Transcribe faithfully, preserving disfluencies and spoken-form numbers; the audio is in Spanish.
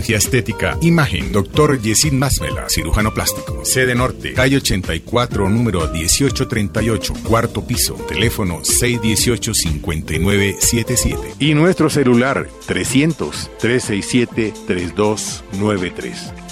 cirugía estética, imagen, doctor Yesid Masmela, cirujano plástico. Sede Norte, calle ochenta y cuatro, número dieciocho treinta y ocho, cuarto piso, teléfono seis uno ocho, cinco nueve siete siete. Y nuestro celular trescientos, trescientos sesenta y siete, treinta y dos noventa y tres.